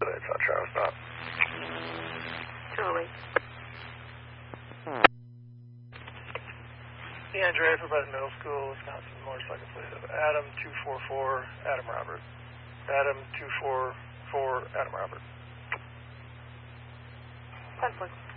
It's not Travis, stop. Julie. Andrea for Pleasant Middle School, Wisconsin, motorcycle plate of Adam 244, Adam Robert. Adam 244, Adam Robert. 10-4.